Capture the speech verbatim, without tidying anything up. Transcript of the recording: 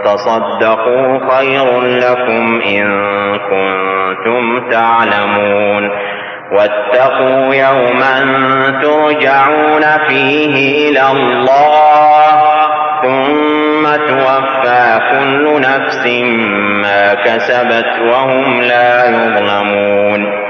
تصدقوا خير لكم إن كنتم تعلمون واتقوا يوما ترجعون فيه إلى الله ثم توفى كل نفس ما كسبت وهم لا يظلمون